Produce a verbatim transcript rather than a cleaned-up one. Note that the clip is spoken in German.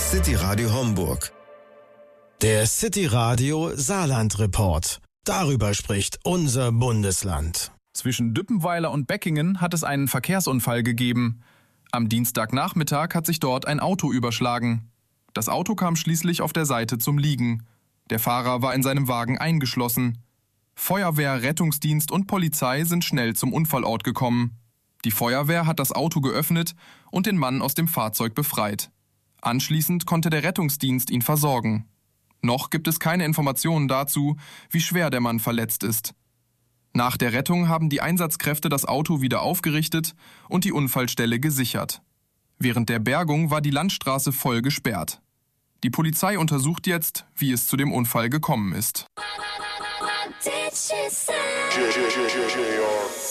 City Radio Homburg. Der City Radio Saarland Report. Darüber spricht unser Bundesland. Zwischen Düppenweiler und Beckingen hat es einen Verkehrsunfall gegeben. Am Dienstagnachmittag hat sich dort ein Auto überschlagen. Das Auto kam schließlich auf der Seite zum Liegen. Der Fahrer war in seinem Wagen eingeschlossen. Feuerwehr, Rettungsdienst und Polizei sind schnell zum Unfallort gekommen. Die Feuerwehr hat das Auto geöffnet und den Mann aus dem Fahrzeug befreit. Anschließend konnte der Rettungsdienst ihn versorgen. Noch gibt es keine Informationen dazu, wie schwer der Mann verletzt ist. Nach der Rettung haben die Einsatzkräfte das Auto wieder aufgerichtet und die Unfallstelle gesichert. Während der Bergung war die Landstraße voll gesperrt. Die Polizei untersucht jetzt, wie es zu dem Unfall gekommen ist.